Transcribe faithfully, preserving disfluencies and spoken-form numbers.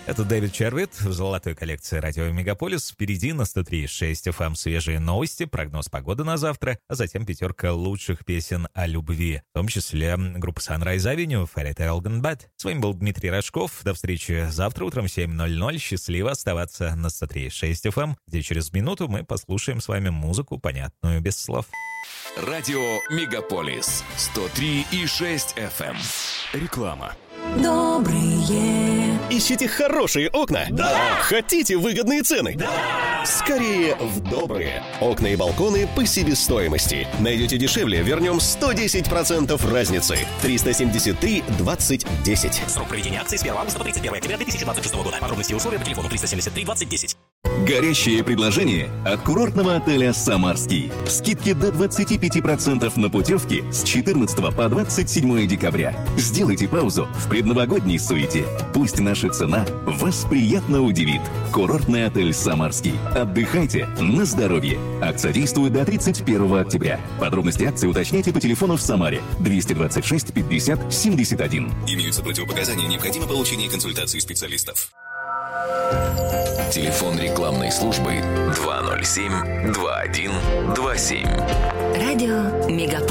Это Дэвид Червит в золотой коллекции радио «Мегаполис». Впереди на сто три и шесть эф эм свежие новости, прогноз погоды на завтра, а затем пятерка лучших песен о любви, в том числе группа Sunrise Avenue, Fairy Tale Gone Bad. С вами был Дмитрий Рожков. До встречи завтра утром в семь ноль ноль. Счастливо оставаться на сто три и шесть эф эм, где через минуту мы послушаем с вами музыку, понятную без слов. Радио «Мегаполис» сто три и шесть эф эм. Реклама. Добрые. Ищите хорошие окна? Да! Хотите выгодные цены? Да! Скорее в Добрые. Окна и балконы по себестоимости. Найдете дешевле, вернем сто десять процентов разницы. триста семьдесят три двадцать десять. Срок проведения акции с первого августа по тридцать первое октября две тысячи двадцать шестого года. Подробности и условия по телефону триста семьдесят три двадцать десять. Горящее предложение от курортного отеля «Самарский». Скидки до двадцать пять процентов на путевки с четырнадцатого по двадцать седьмое декабря. Сделайте паузу в предновогодней суете. Пусть наша цена вас приятно удивит. Курортный отель «Самарский». Отдыхайте на здоровье. Акция действует до тридцать первого октября. Подробности акции уточняйте по телефону в Самаре двести двадцать шесть пятьдесят семьдесят один. Имеются противопоказания, необходимо получение консультации специалистов. Телефон рекламной службы два ноль семь два один два семь. Радио «Мегаполис».